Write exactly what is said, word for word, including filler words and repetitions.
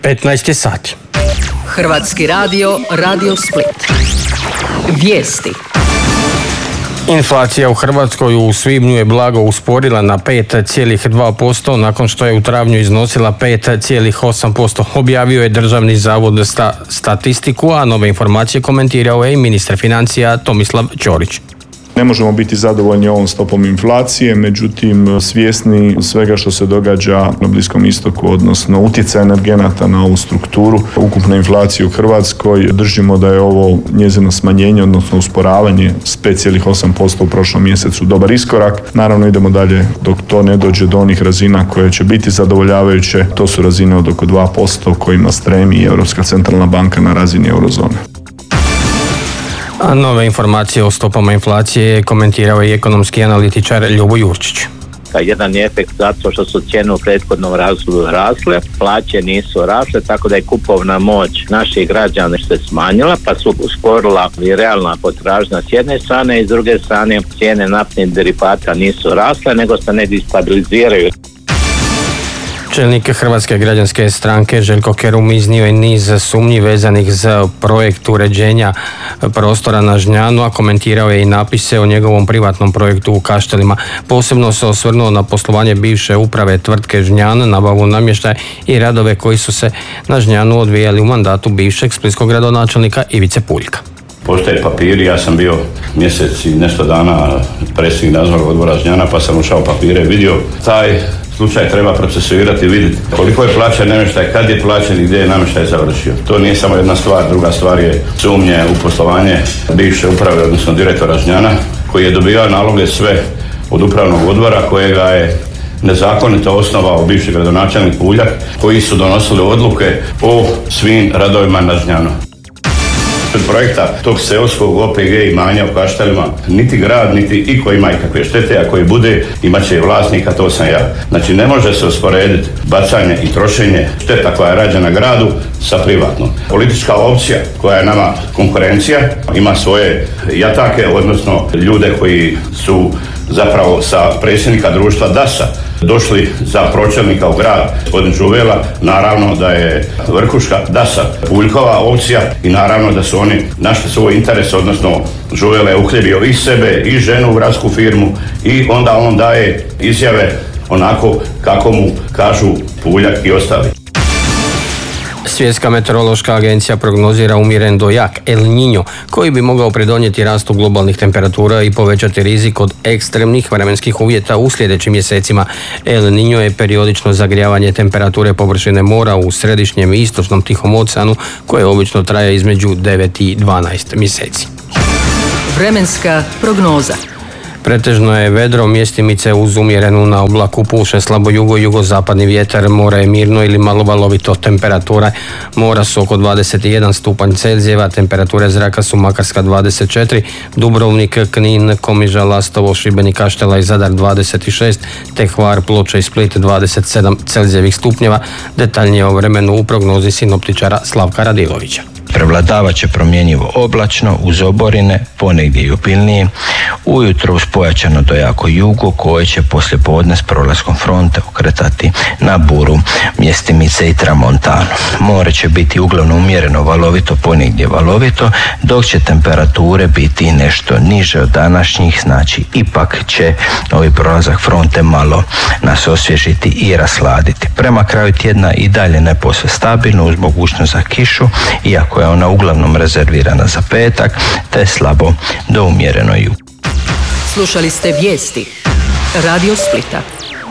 petnaest je sati. Hrvatski radio, Radio Split. Vijesti. Inflacija u Hrvatskoj u svibnju je blago usporila na pet zarez dva posto nakon što je u travnju iznosila pet zarez osam posto. Objavio je Državni zavod za statistiku, a nove informacije komentirao je i ministar financija Tomislav Ćorić. Ne možemo biti zadovoljni ovom stopom inflacije, međutim svjesni svega što se događa na Bliskom istoku, odnosno utjecaj energenata na ovu strukturu ukupne inflacije u Hrvatskoj, držimo da je ovo njezino smanjenje, odnosno usporavanje s pet zarez osam posto u prošlom mjesecu dobar iskorak. Naravno idemo dalje dok to ne dođe do onih razina koje će biti zadovoljavajuće. To su razine od oko dva posto kojima stremi i Europska centralna banka na razini eurozone. A nove informacije o stopama inflacije komentirao i ekonomski analitičar Ljubo Jurčić. Jedan je efekt zato što su cijene u prethodnom razdoblju rasle, plaće nisu rasle, tako da je kupovna moć naših građana se smanjila, pa su usporila i realna potražnja s jedne strane i s druge strane cijene naftnih derivata nisu rasle, nego se negdje stabiliziraju. Čelnik Hrvatske građanske stranke Željko Kerum iznio je niz sumnji vezanih za projekt uređenja prostora na Žnjanu, a komentirao je i napise o njegovom privatnom projektu u Kaštelima. Posebno se osvrnuo na poslovanje bivše uprave tvrtke Žnjan, nabavu namještaja i radove koji su se na Žnjanu odvijali u mandatu bivšeg splitskog gradonačelnika Ivice Puljka. Postoje papiri, ja sam bio mjesec i nešto dana predsjednik nadzornog odbora Žnjana, pa sam ušao papire, vidio taj slučaj treba procesuirati i vidjeti koliko je plaćen namještaj, kad je plaćen i gdje je namještaj završio. To nije samo jedna stvar, druga stvar je sumnje u poslovanje bivše uprave, odnosno direktora Žnjana, koji je dobivao naloge sve od upravnog odbora kojega je nezakonito osnovao bivši gradonačelnik Puljak, koji su donosili odluke o svim radovima na Žnjanu. Od projekta tog seoskog O P G imanja u Kaštelima niti grad, niti iko ima ikakve štete, a koji bude imat će vlasnika, to sam ja. Znači ne može se usporediti bacanje i trošenje šteta koja je rađena gradu sa privatnom. Politička opcija koja je nama konkurencija ima svoje jatake, odnosno ljude koji su zapravo sa predsjednika društva D A S-a došli za pročelnika u grad, gospodin Žuvela, naravno da je vrhuška D A S-a Puljkova opcija i naravno da su oni našli svoj interes, odnosno Žuvela je uhljebio i sebe i ženu u gradsku firmu i onda on daje izjave onako kako mu kažu Puljak i ostali. Svjetska meteorološka agencija prognozira umjeren do jak El Niño, koji bi mogao pridonijeti rastu globalnih temperatura i povećati rizik od ekstremnih vremenskih uvjeta u sljedećim mjesecima. El Niño je periodično zagrijavanje temperature površine mora u središnjem i istočnom Tihom oceanu, koje obično traje između devet i dvanaest mjeseci. Vremenska prognoza. Pretežno je vedro, mjestimice uz umjerenu na oblaku puše slabo jugo i jugozapadni vjetar, more je mirno ili malo valovito, temperatura mora su oko dvadeset jedan stupanj Celzijeva, temperature zraka su Makarska dvadeset četiri, Dubrovnik, Knin, Komiža, Lastovo, Šibenik, Kaštela i Zadar dvadeset šest, te Hvar, Ploče i Split dvadeset sedam Celzijevih stupnjeva. Detaljnije o vremenu u prognozi sinoptičara Slavka Radilovića. Prevladavat će promjenjivo oblačno uz oborine, ponegdje i obilnije, ujutro uz pojačano do jako jugo koje će poslije podne s prolaskom fronte okretati na buru, mjestimice i tramontanu. More će biti uglavnom umjereno valovito, ponegdje valovito, dok će temperature biti nešto niže od današnjih, znači ipak će ovaj prolazak fronte malo nas osvježiti i rasladiti. Prema kraju tjedna i dalje ne posve stabilno uz mogućnost za kišu, iako je ona uglavnom rezervirana za petak, te slabo do umjereno jugo. Slušali ste vijesti Radio Splita.